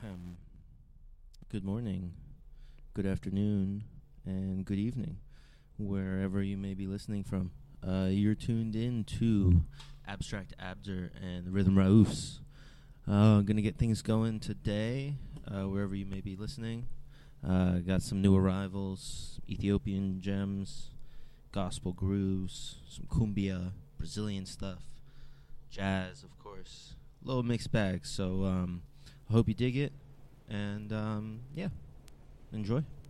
Um, Good morning, good afternoon, and good evening, wherever you may be listening from. You're tuned in to Abstract Abder and the Rhythm Raoufs. Gonna get things going today, wherever you may be listening. Got some new arrivals, Ethiopian gems, gospel grooves, some cumbia, Brazilian stuff, jazz, of course. Little mixed bag. So I hope you dig it, and yeah, enjoy.